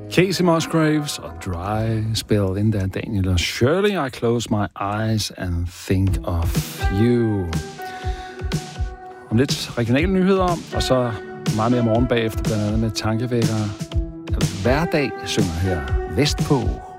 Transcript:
Casey Musgraves og Dry Spell. Inden der Daniel og Shirley, I close my eyes and think of you. Om lidt regionale nyheder, og så meget mere morgen bagefter, blandt andet med tankevækkere. Hverdag synger her vestpå.